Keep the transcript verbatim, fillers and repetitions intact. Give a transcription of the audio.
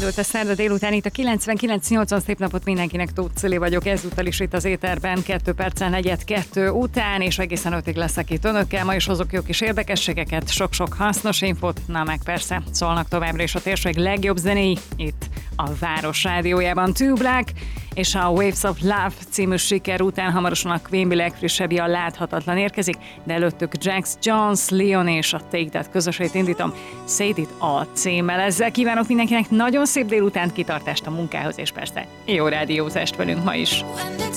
indult a szerda délután itt a kilencvenkilenc nyolcvan, szép napot mindenkinek, Tóth Cili vagyok, ezúttal is itt az éterben, kettő perccel negyed kettő után, és egészen ötig leszek itt önökkel, ma is hozok jó kis érdekességeket, sok-sok hasznos infót, na meg persze szólnak továbbra is a térség legjobb zenéi, itt a Város Rádiójában. Two Black és a Waves of Love című siker után hamarosan a Quimby legfrissebb, a Láthatatlan érkezik, de előttük Jax Jones, Leon és a Take That közösét indítom, Say It a címmel. Ezzel kívánok mindenkinek nagyon szép délutánt, kitartást a munkához, és persze jó rádiózást velünk ma is.